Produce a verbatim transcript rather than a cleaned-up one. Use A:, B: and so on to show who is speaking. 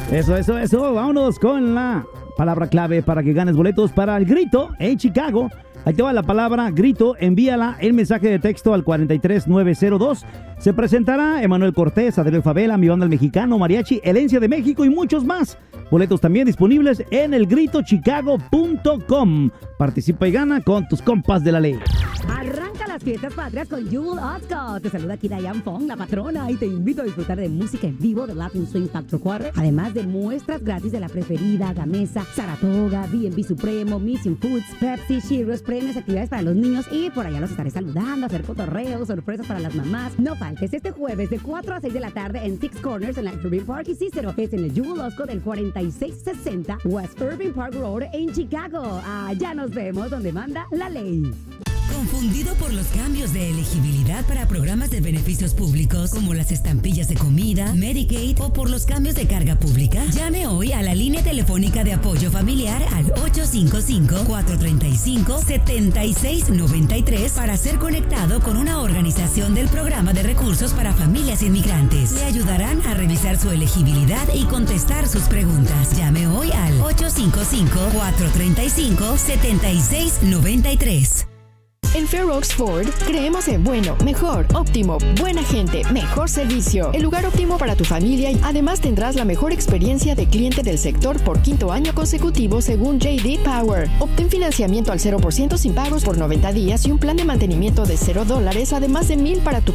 A: Eso, eso, eso. Vámonos con la palabra clave para que ganes boletos para el grito en Chicago. Ahí te va la palabra grito, envíala el mensaje de texto al cuatro tres nueve cero dos. Se presentará Emanuel Cortés, Adriel Favela, Mi Banda El Mexicano, Mariachi, Herencia de México y muchos más. Boletos también disponibles en el grito chicago punto com. Participa y gana con tus compas de la ley.
B: Arranca las fiestas patrias con Jewel Osco. Te saluda aquí Diane Fong, la patrona, y te invito a disfrutar de música en vivo de Latin Swing Factor cuatro, además de muestras gratis de La Preferida, Gamesa, Saratoga, B and B Supremo, Mission Foods, Pepsi, Cheerios, premios, actividades para los niños, y por allá los estaré saludando, hacer cotorreos, sorpresas para las mamás. No faltes este jueves de cuatro a seis de la tarde en Six Corners en la Irving Park y Cicero. Es en el Jewel Osco del cuarenta y seis sesenta West Irving Park Road en Chicago. Allá nos vemos donde manda la ley.
C: ¿Confundido por los cambios de elegibilidad para programas de beneficios públicos como las estampillas de comida, Medicaid o por los cambios de carga pública? Llame hoy a la línea telefónica de apoyo familiar al ocho cinco cinco, cuatro tres cinco, siete seis nueve tres para ser conectado con una organización del Programa de Recursos para Familias Inmigrantes. Le ayudarán a revisar su elegibilidad y contestar sus preguntas. Llame hoy al ocho cinco cinco, cuatro tres cinco, siete seis nueve tres.
D: En Fair Oaks Ford creemos en bueno, mejor, óptimo, buena gente, mejor servicio. El lugar óptimo para tu familia y además tendrás la mejor experiencia de cliente del sector por quinto año consecutivo según J D Power. Obtén financiamiento al cero por ciento sin pagos por noventa días y un plan de mantenimiento de cero dólares, además de mil para tu